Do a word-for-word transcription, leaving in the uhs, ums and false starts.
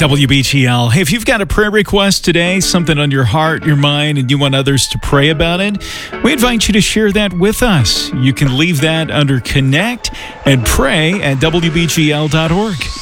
W B G L. Hey, if you've got a prayer request today, something on your heart, your mind, and you want others to pray about it, we invite you to share that with us. You can leave that under Connect and pray at W B G L dot org.